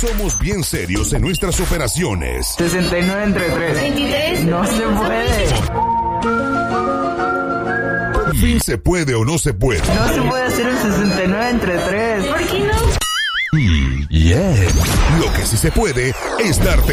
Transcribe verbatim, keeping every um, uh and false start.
Somos bien serios en nuestras operaciones. sesenta y nueve entre tres. veintitrés. No se puede. Por fin se puede o no se puede. No se puede hacer un sesenta y nueve entre tres. ¿Por qué no? Mm, yeah. Lo que sí se puede es darte